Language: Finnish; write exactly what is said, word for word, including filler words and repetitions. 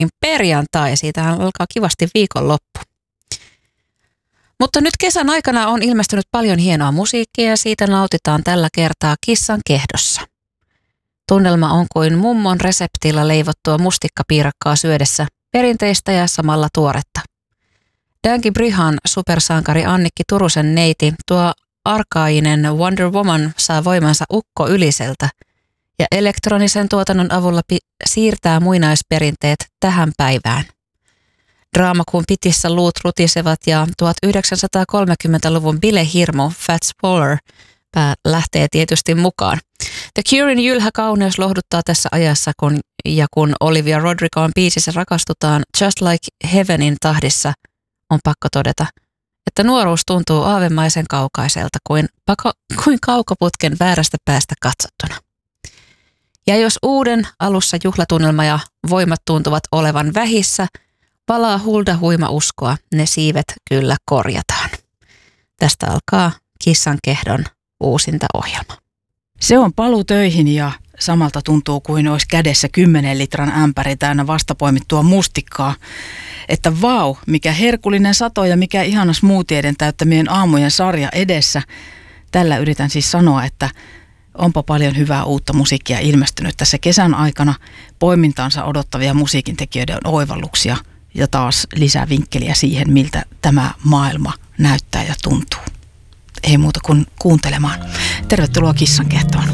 perjantai. Siitähän alkaa kivasti viikonloppu. Mutta nyt kesän aikana on ilmestynyt paljon hienoa musiikkia ja siitä nautitaan tällä kertaa Kissan kehdossa. Tunnelma on kuin mummon reseptillä leivottua mustikkapiirakkaa syödessä, perinteistä ja samalla tuoretta. Danky Brihan supersankari Annikki Turusen neiti tuo arkainen Wonder Woman saa voimansa Ukko Yliseltä ja elektronisen tuotannon avulla pi- siirtää muinaisperinteet tähän päivään. Draamakuun pitissä luut rutisevat ja tuhatyhdeksänsataakolmekymmentäluvun bilehirmo Fats Waller pää lähtee tietysti mukaan. The Curein jylhä kauneus lohduttaa tässä ajassa, kun, ja kun Olivia Rodrigoon biisissä rakastutaan Just Like Heavenin tahdissa, on pakko todeta, että nuoruus tuntuu aavemaisen kaukaiselta kuin, pako, kuin kaukoputken väärästä päästä katsottuna. Ja jos uuden alussa juhlatunnelma ja voimat tuntuvat olevan vähissä, palaa hulda huima uskoa, ne siivet kyllä korjataan. Tästä alkaa Kissan kehdon uusinta ohjelma. Se on paluu töihin ja samalta tuntuu kuin olisi kädessä kymmenen litran ämpäri täynnä vastapoimittua mustikkaa. Että vau, mikä herkullinen sato ja mikä ihana smoothieiden täyttämien aamujen sarja edessä. Tällä yritän siis sanoa, että onpa paljon hyvää uutta musiikkia ilmestynyt tässä kesän aikana. Poimintaansa odottavia musiikintekijöiden oivalluksia ja taas lisää vinkkeliä siihen, miltä tämä maailma näyttää ja tuntuu. Ei muuta kuin kuuntelemaan. Tervetuloa Kissan kehtoon.